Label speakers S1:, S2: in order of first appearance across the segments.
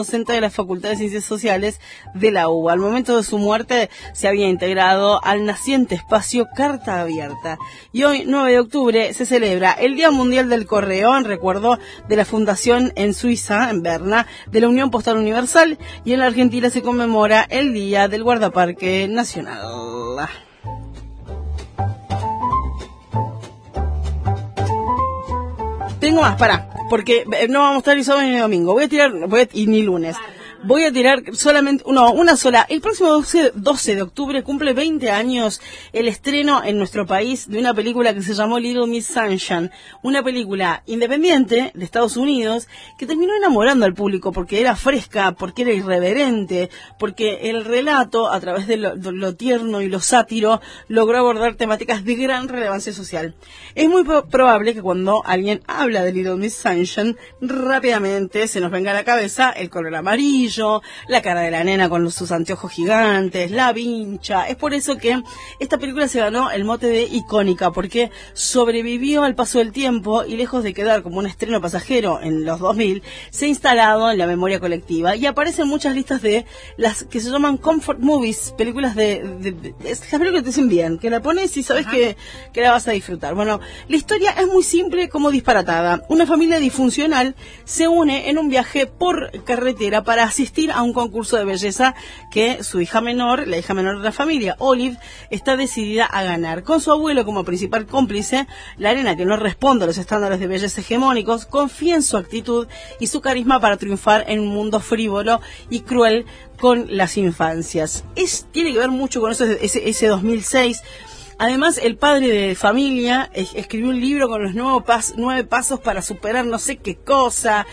S1: docente de la Facultad de Ciencias Sociales de la UBA. Al momento de su muerte se había integrado al naciente espacio Carta Abierta. Y hoy, 9 de octubre, se celebra el Día Mundial del Correo en recuerdo de la fundación en Suiza, en Berna, de la Unión Postal Universal, y en la Argentina se conmemora el Día del Guardaparque Nacional. Tengo más, porque no vamos a estar ni sábado ni domingo. Y ni lunes. Voy a tirar solamente, una sola. El próximo 12 de octubre cumple 20 años el estreno en nuestro país de una película que se llamó Little Miss Sunshine. Una película independiente de Estados Unidos que terminó enamorando al público porque era fresca, porque era irreverente, porque el relato, a través de lo tierno y lo sátiro, logró abordar temáticas de gran relevancia social. Es muy probable que cuando alguien habla de Little Miss Sunshine, rápidamente se nos venga a la cabeza el color amarillo, la cara de la nena con sus anteojos gigantes, la vincha. Es por eso que esta película se ganó el mote de icónica, porque sobrevivió al paso del tiempo y lejos de quedar como un estreno pasajero en los 2000, se ha instalado en la memoria colectiva y aparece en muchas listas de las que se llaman comfort movies, películas las películas que te dicen bien, que la pones y sabes que la vas a disfrutar. Bueno, la historia es muy simple como disparatada. Una familia disfuncional se une en un viaje por carretera para asistir a un concurso de belleza que su hija menor, la hija menor de la familia, Olive, está decidida a ganar. Con su abuelo como principal cómplice, la nena, que no responde a los estándares de belleza hegemónicos, confía en su actitud y su carisma para triunfar en un mundo frívolo y cruel con las infancias. Tiene que ver mucho con ese 2006. Además, el padre de familia escribió un libro con los 9 pasos para superar no sé qué cosa,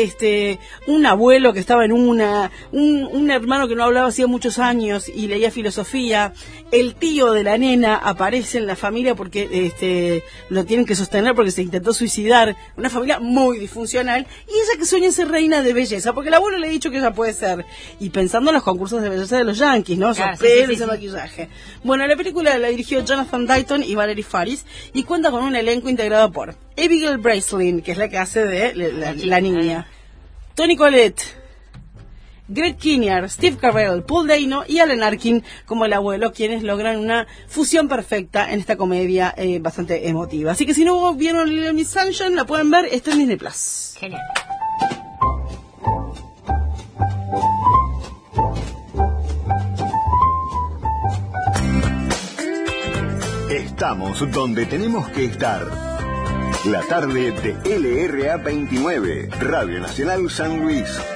S1: un abuelo que estaba en un hermano que no hablaba hacía muchos años y leía filosofía, el tío de la nena aparece en la familia porque lo tienen que sostener porque se intentó suicidar, una familia muy disfuncional, y ella que sueña ser reina de belleza, porque el abuelo le ha dicho que ella puede ser, y pensando en los concursos de belleza de los yanquis, ¿no? Claro, esos pelos, ese maquillaje. Bueno, la película la dirigió Jonathan Dayton y Valerie Faris y cuenta con un elenco integrado por Abigail Breslin, que es la que hace de la niña, Toni Collette, Greg Kinnear, Steve Carell, Paul Dano y Alan Arkin como el abuelo, quienes logran una fusión perfecta en esta comedia bastante emotiva. Así que si no vieron Little Miss Sunshine, la pueden ver, está en Disney Plus.
S2: Genial.
S3: Estamos donde tenemos que estar. La tarde de LRA 29, Radio Nacional San Luis.